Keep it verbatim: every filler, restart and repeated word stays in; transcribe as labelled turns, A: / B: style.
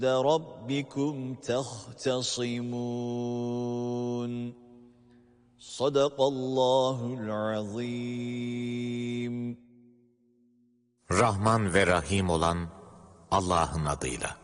A: رَبِّكُمْ تَخْتَصِمُونَ Sadakallahul azim.
B: Rahman ve Rahim olan Allah'ın adıyla.